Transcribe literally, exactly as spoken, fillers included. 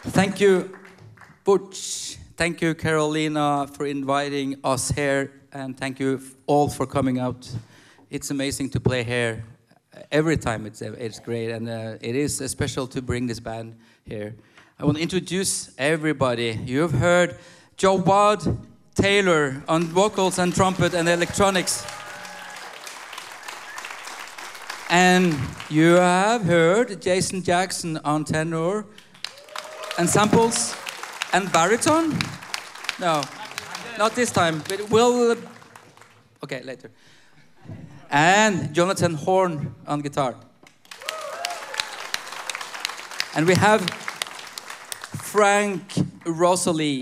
Thank you, Butch. Thank you, Carolina, for inviting us here, and thank you all for coming out. It's amazing to play here. Every time it's, it's great, and uh, it is special to bring this band here. I want to introduce everybody. You have heard Jawad Taylor on vocals and trumpet and electronics. And you have heard Jason Jackson on tenor and samples and baritone. No, not this time, but we'll, okay, later. And Jonathan Horn on guitar. And we have Frank Rosalie